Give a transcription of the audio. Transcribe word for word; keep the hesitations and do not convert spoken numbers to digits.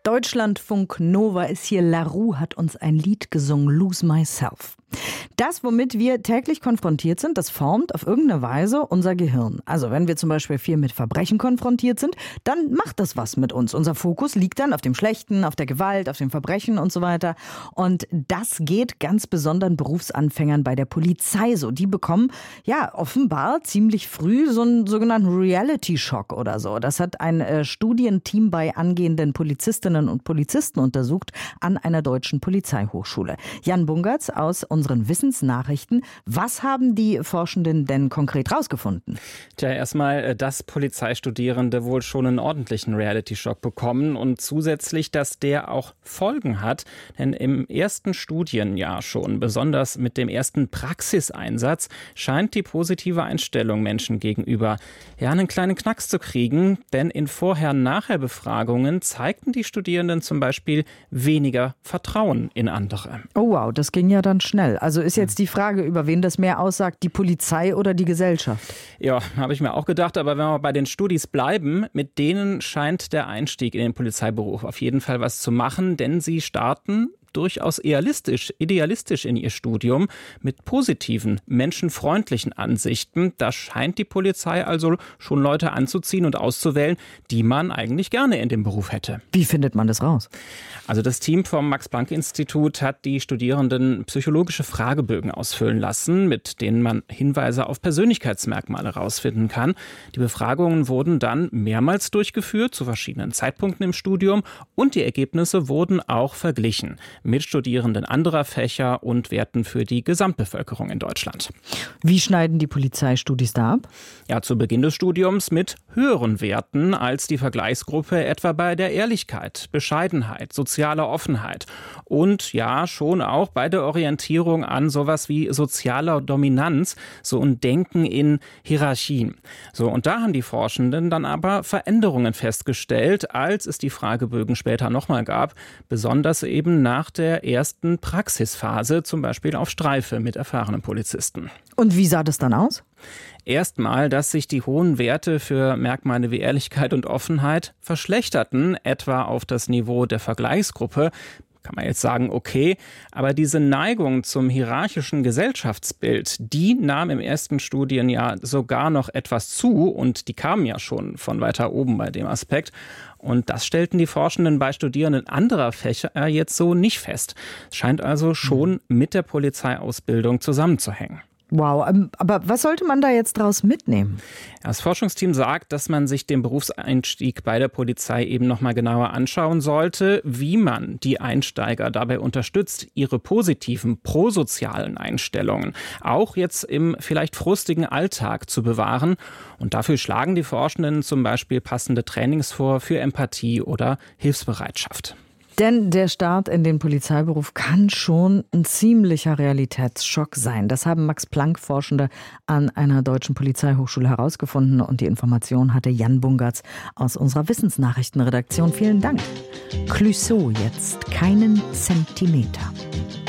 Deutschlandfunk Nova ist hier. LaRue hat uns ein Lied gesungen, Lose Myself. Das, womit wir täglich konfrontiert sind, das formt auf irgendeine Weise unser Gehirn. Also wenn wir zum Beispiel viel mit Verbrechen konfrontiert sind, dann macht das was mit uns. Unser Fokus liegt dann auf dem Schlechten, auf der Gewalt, auf dem Verbrechen und so weiter. Und das geht ganz besonderen Berufsanfängern bei der Polizei so. Die bekommen ja offenbar ziemlich früh so einen sogenannten Reality-Schock oder so. Das hat ein äh, Studienteam bei angehenden Polizistinnen und Polizisten untersucht an einer deutschen Polizeihochschule. Jan Bungertz aus unseren Wissensnachrichten. Was haben die Forschenden denn konkret rausgefunden? Tja, erstmal, dass Polizeistudierende wohl schon einen ordentlichen Reality-Schock bekommen und zusätzlich, dass der auch Folgen hat. Denn im ersten Studienjahr schon, besonders mit dem ersten Praxiseinsatz, scheint die positive Einstellung Menschen gegenüber ja einen kleinen Knacks zu kriegen. Denn in Vorher-Nachher-Befragungen zeigten die Studierenden zum Beispiel weniger Vertrauen in andere. Oh wow, das ging ja dann schnell. Also ist jetzt die Frage, über wen das mehr aussagt, die Polizei oder die Gesellschaft? Ja, habe ich mir auch gedacht. Aber wenn wir bei den Studis bleiben, mit denen scheint der Einstieg in den Polizeiberuf auf jeden Fall was zu machen, denn sie starten durchaus idealistisch, idealistisch in ihr Studium mit positiven, menschenfreundlichen Ansichten. Da scheint die Polizei also schon Leute anzuziehen und auszuwählen, die man eigentlich gerne in dem Beruf hätte. Wie findet man das raus? Also das Team vom Max-Planck-Institut hat die Studierenden psychologische Fragebögen ausfüllen lassen, mit denen man Hinweise auf Persönlichkeitsmerkmale herausfinden kann. Die Befragungen wurden dann mehrmals durchgeführt, zu verschiedenen Zeitpunkten im Studium, und die Ergebnisse wurden auch verglichen mit Studierenden anderer Fächer und Werten für die Gesamtbevölkerung in Deutschland. Wie schneiden die Polizeistudis da ab? Ja, zu Beginn des Studiums mit höheren Werten als die Vergleichsgruppe, etwa bei der Ehrlichkeit, Bescheidenheit, sozialer Offenheit und ja, schon auch bei der Orientierung an sowas wie sozialer Dominanz, so ein Denken in Hierarchien. So, und da haben die Forschenden dann aber Veränderungen festgestellt, als es die Fragebögen später nochmal gab, besonders eben nach der ersten Praxisphase, zum Beispiel auf Streife mit erfahrenen Polizisten. Und wie sah das dann aus? Erstmal, dass sich die hohen Werte für Merkmale wie Ehrlichkeit und Offenheit verschlechterten, etwa auf das Niveau der Vergleichsgruppe. Kann man jetzt sagen, okay, aber diese Neigung zum hierarchischen Gesellschaftsbild, die nahm im ersten Studienjahr sogar noch etwas zu und die kamen ja schon von weiter oben bei dem Aspekt. Und das stellten die Forschenden bei Studierenden anderer Fächer jetzt so nicht fest. Es scheint also schon mit der Polizeiausbildung zusammenzuhängen. Wow, aber was sollte man da jetzt draus mitnehmen? Das Forschungsteam sagt, dass man sich den Berufseinstieg bei der Polizei eben noch mal genauer anschauen sollte, wie man die Einsteiger dabei unterstützt, ihre positiven, prosozialen Einstellungen auch jetzt im vielleicht frustigen Alltag zu bewahren. Und dafür schlagen die Forschenden zum Beispiel passende Trainings vor für Empathie oder Hilfsbereitschaft. Denn der Start in den Polizeiberuf kann schon ein ziemlicher Realitätsschock sein. Das haben Max-Planck-Forschende an einer deutschen Polizeihochschule herausgefunden. Und die Information hatte Jan Bungertz aus unserer Wissensnachrichtenredaktion. Vielen Dank. Clouseau jetzt, keinen Zentimeter.